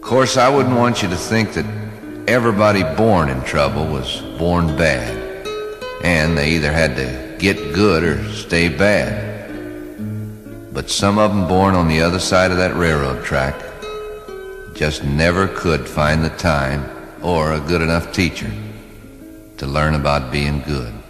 Course, I wouldn't want you to think that everybody born in trouble was born bad, and they either had to get good or stay bad. But some of them born on the other side of that railroad track just never could find the time or a good enough teacher to learn about being good.